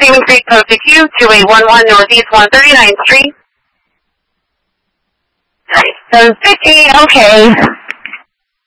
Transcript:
Raymond Creek Code PQ, 2811 Northeast 139th Street. 750, okay.